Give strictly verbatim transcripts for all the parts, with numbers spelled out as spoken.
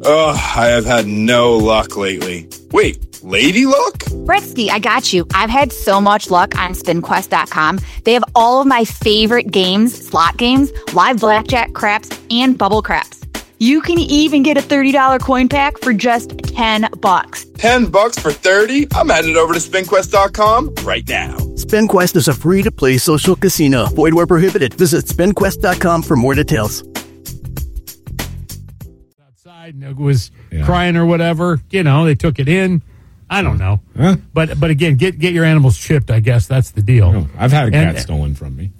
Ugh, I have had no luck lately. Wait, lady luck? Bretsky, I got you. I've had so much luck on spin quest dot com. They have all of my favorite games, slot games, live blackjack, craps, and bubble craps. You can even get a thirty dollars coin pack for just ten bucks. ten bucks for thirty? I'm headed over to spin quest dot com right now. SpinQuest is a free-to-play social casino. Void where prohibited. Visit spin quest dot com for more details. And was yeah. crying or whatever, you know, they took it in. I don't know, huh? but but again, get get your animals chipped. I guess that's the deal. No, I've had a cat and, stolen from me.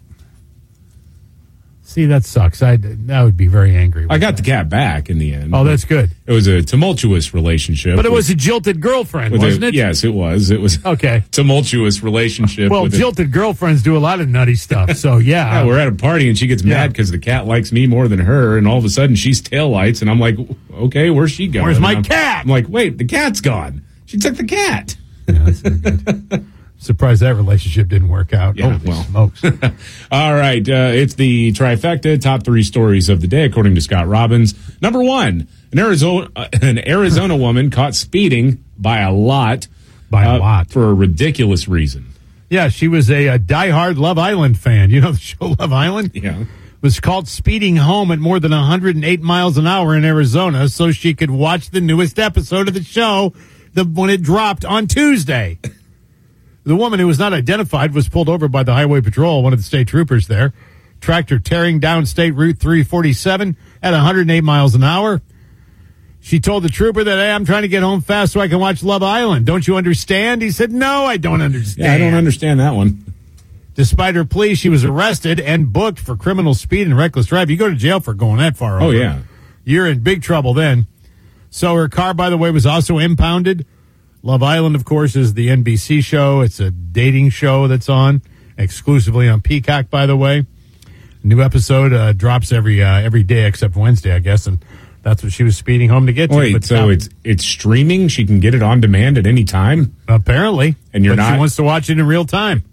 See, that sucks. I that would be very angry. I got that. the cat back in the end. Oh, that's good. It was a tumultuous relationship, but it with, was a jilted girlfriend, wasn't a, it? Yes, it was. It was okay. Tumultuous relationship. Well, with jilted a, girlfriends do a lot of nutty stuff. So yeah, yeah, we're at a party and she gets yeah. mad because the cat likes me more than her, and all of a sudden she's taillights, and I'm like, okay, where's she going? Where's my I'm, cat? I'm like, wait, the cat's gone. She took the cat. Yeah, that's very good. Surprised that relationship didn't work out. Yeah, Holy well. smokes. All right, uh, it's the trifecta, top three stories of the day, according to Scott Robbins. Number one, an Arizona uh, an Arizona woman caught speeding by a lot. By a uh, lot. For a ridiculous reason. Yeah, she was a, a diehard Love Island fan. You know the show Love Island? Yeah. Was caught speeding home at more than one hundred eight miles an hour in Arizona so she could watch the newest episode of the show the, when it dropped on Tuesday. The woman, who was not identified, was pulled over by the Highway Patrol, one of the state troopers there. Tractor tearing down State Route three forty-seven at one hundred eight miles an hour. She told the trooper that, hey, I'm trying to get home fast so I can watch Love Island. Don't you understand? He said, no, I don't understand. Yeah, I don't understand that one. Despite her plea, she was arrested and booked for criminal speed and reckless drive. You go to jail for going that far over. Oh, yeah. You're in big trouble then. So her car, by the way, was also impounded. Love Island, of course, is the N B C show. It's a dating show that's on exclusively on Peacock, by the way. New episode uh, drops every uh, every day except Wednesday, I guess, and that's what she was speeding home to get to. Wait, but so now, it's it's streaming? She can get it on demand at any time? Apparently. And you're but not? She wants to watch it in real time.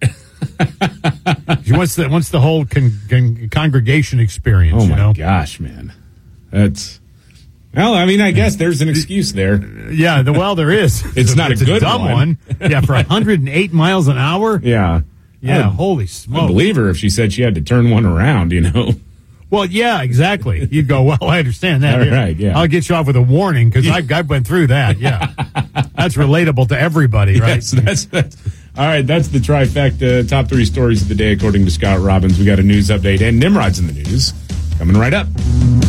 She wants the, wants the whole con, con, congregation experience. Oh, my you know? gosh, man. That's... Well, I mean, I guess there's an excuse there. Yeah, the, well, there is. It's not it's a good dumb one. one. Yeah, for one hundred eight miles an hour? Yeah. Yeah, I'd, holy I'd smoke. believe her if she said she had to turn one around, you know. Well, yeah, exactly. You'd go, well, I understand that. All right, yeah. I'll get you off with a warning because I've, I've went through that, yeah. That's relatable to everybody, right? Yes, that's, that's, all right, that's the trifecta, top three stories of the day, according to Scott Robbins. We got a news update, and Nimrod's in the news. Coming right up.